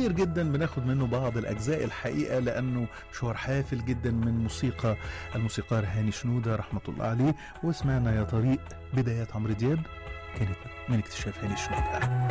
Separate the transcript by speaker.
Speaker 1: قصير جدا بناخد منه بعض الأجزاء الحقيقة، لأنه مشوار حافل جدا من موسيقى الموسيقار هاني شنودة رحمة الله عليه. وسمعنا يا طريق بدايات عمرو دياب كانت من اكتشاف هاني شنودة.